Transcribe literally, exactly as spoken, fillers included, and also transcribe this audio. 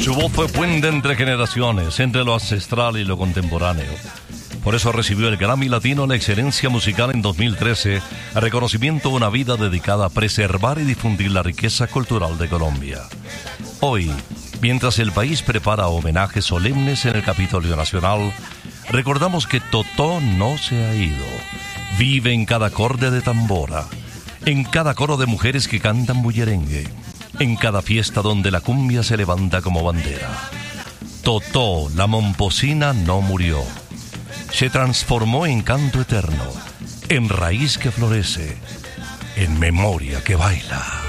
Su voz fue puente entre generaciones, entre lo ancestral y lo contemporáneo. Por eso recibió el Grammy Latino a la excelencia musical en dos mil trece, a reconocimiento de una vida dedicada a preservar y difundir la riqueza cultural de Colombia. Hoy, mientras el país prepara homenajes solemnes en el Capitolio Nacional, recordamos que Totó no se ha ido. Vive en cada acorde de tambora, en cada coro de mujeres que cantan bullerengue, en cada fiesta donde la cumbia se levanta como bandera. Totó, la momposina, no murió. Se transformó en canto eterno, en raíz que florece, en memoria que baila.